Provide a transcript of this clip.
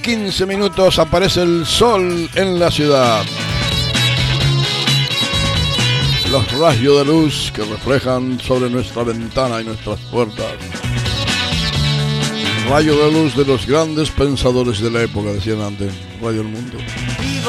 15 minutos aparece el sol en la ciudad. Los rayos de luz que reflejan sobre nuestra ventana y nuestras puertas. Rayo de luz de los grandes pensadores de la época, decían antes, Radio del Mundo.